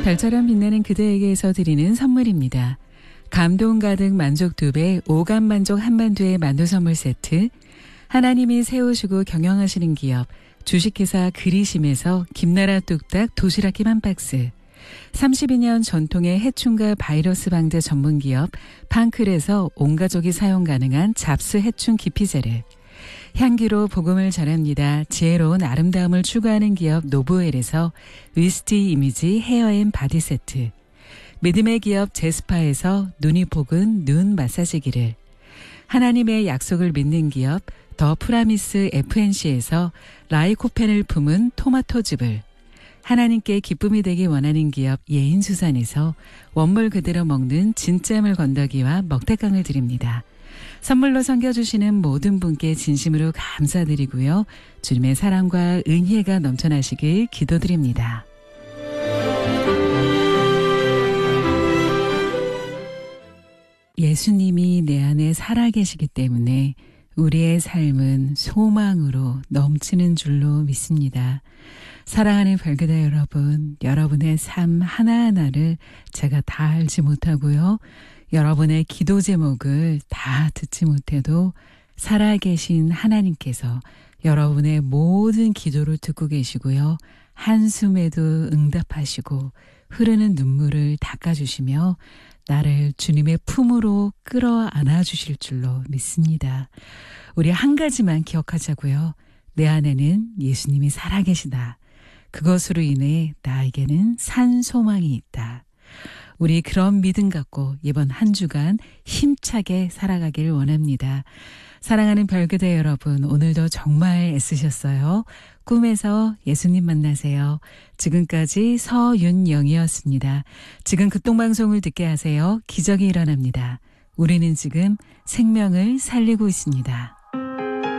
별처럼 빛나는 그대에게서 드리는 선물입니다. 감동 가득 만족 2배, 오감 만족 한만두의 만두 선물 세트, 하나님이 세우시고 경영하시는 기업 주식회사 그리심에서 김나라 뚝딱 도시락김 한 박스, 32년 전통의 해충과 바이러스 방제 전문기업 판클에서 온 가족이 사용 가능한 잡스 해충 기피제를, 향기로 복음을 전합니다. 지혜로운 아름다움을 추구하는 기업 노브웰에서 위스티 이미지 헤어앤 바디 세트, 믿음의 기업 제스파에서 눈이 복은 눈 마사지기를, 하나님의 약속을 믿는 기업 더 프라미스 FNC에서 라이코펜을 품은 토마토즙을, 하나님께 기쁨이 되기 원하는 기업 예인수산에서 원물 그대로 먹는 진짜물 건더기와 먹태깡을 드립니다. 선물로 섬겨주시는 모든 분께 진심으로 감사드리고요. 주님의 사랑과 은혜가 넘쳐나시길 기도드립니다. 예수님이 내 안에 살아계시기 때문에 우리의 삶은 소망으로 넘치는 줄로 믿습니다. 사랑하는 별그대 여러분, 여러분의 삶 하나하나를 제가 다 알지 못하고요. 여러분의 기도 제목을 다 듣지 못해도 살아계신 하나님께서 여러분의 모든 기도를 듣고 계시고요. 한숨에도 응답하시고 흐르는 눈물을 닦아주시며 나를 주님의 품으로 끌어안아 주실 줄로 믿습니다. 우리 한 가지만 기억하자고요. 내 안에는 예수님이 살아계시다. 그것으로 인해 나에게는 산 소망이 있다. 우리 그런 믿음 갖고 이번 한 주간 힘차게 살아가길 원합니다. 사랑하는 별그대 여러분, 오늘도 정말 애쓰셨어요. 꿈에서 예수님 만나세요. 지금까지 서윤영이었습니다. 지금 극동방송을 듣게 하세요. 기적이 일어납니다. 우리는 지금 생명을 살리고 있습니다.